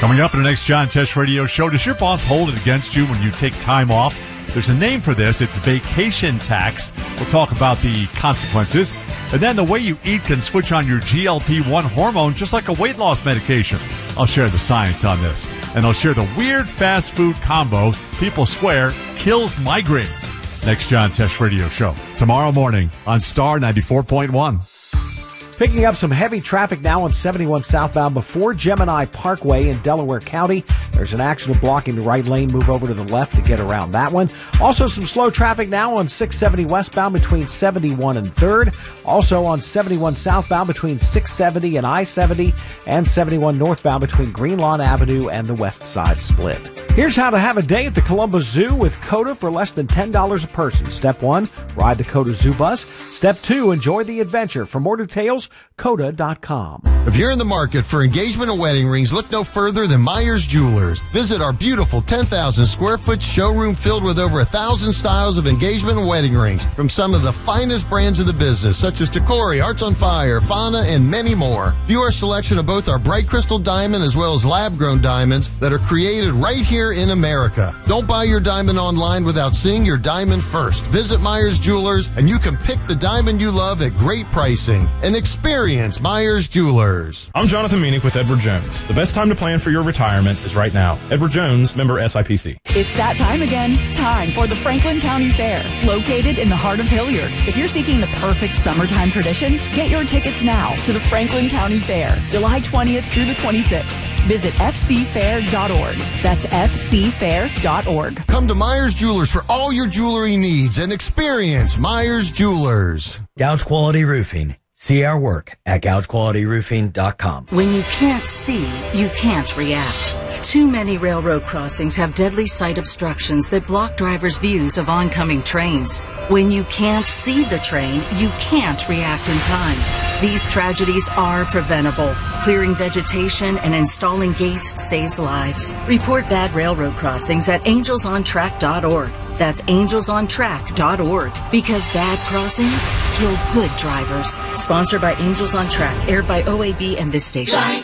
Coming up in the next John Tesh Radio Show, does your boss hold it against you when you take time off? There's a name for this. It's vacation tax. We'll talk about the consequences. And then the way you eat can switch on your GLP-1 hormone just like a weight loss medication. I'll share the science on this. And I'll share the weird fast food combo people swear kills migraines. Next John Tesh Radio Show. Tomorrow morning on Star 94.1. Picking up some heavy traffic now on 71 southbound before Gemini Parkway in Delaware County. There's an accident blocking the right lane. Move over to the left to get around that one. Also some slow traffic now on 670 westbound between 71 and 3rd. Also on 71 southbound between 670 and I-70 and 71 northbound between Greenlawn Avenue and the West Side Split. Here's how to have a day at the Columbus Zoo with COTA for less than $10 a person. Step 1, ride the COTA Zoo bus. Step 2, enjoy the adventure. For more details, COTA.com. If you're in the market for engagement and wedding rings, look no further than Myers Jewelers. Visit our beautiful 10,000 square foot showroom filled with over 1,000 styles of engagement and wedding rings from some of the finest brands of the business, such as Tacori, Hearts on Fire, Fauna, and many more. View our selection of both our bright crystal diamond as well as lab-grown diamonds that are created right here in America. Don't buy your diamond online without seeing your diamond first. Visit Myers Jewelers and you can pick the diamond you love at great pricing. And experience Myers Jewelers. I'm Jonathan Meanick with Edward Jones. The best time to plan for your retirement is right now. Edward Jones, member SIPC. It's that time again. Time for the Franklin County Fair, located in the heart of Hilliard. If you're seeking the perfect summertime tradition, get your tickets now to the Franklin County Fair, July 20th through the 26th. Visit fcfair.org. That's fcfair.org. Come to Myers Jewelers for all your jewelry needs and experience Myers Jewelers. Gouge Quality Roofing. See our work at gougequalityroofing.com. When you can't see, you can't react. Too many railroad crossings have deadly sight obstructions that block drivers' views of oncoming trains. When you can't see the train, you can't react in time. These tragedies are preventable. Clearing vegetation and installing gates saves lives. Report bad railroad crossings at angelsontrack.org. That's angelsontrack.org. Because bad crossings kill good drivers. Sponsored by Angels on Track, aired by OAB and this station.